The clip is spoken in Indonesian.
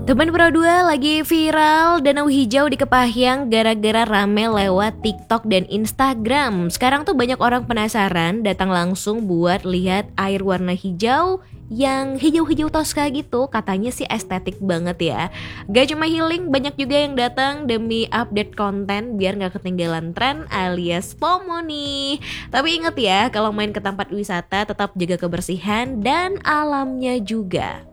Teman Pro 2 lagi viral danau hijau di Kepahyang gara-gara rame lewat TikTok dan Instagram. Sekarang tuh banyak orang penasaran datang langsung buat lihat air warna hijau yang hijau-hijau toska gitu. Katanya sih estetik banget ya. Gak cuma healing, banyak juga yang datang demi update konten biar gak ketinggalan tren alias FOMO nih. Tapi inget ya, kalau main ke tempat wisata tetap jaga kebersihan dan alamnya juga.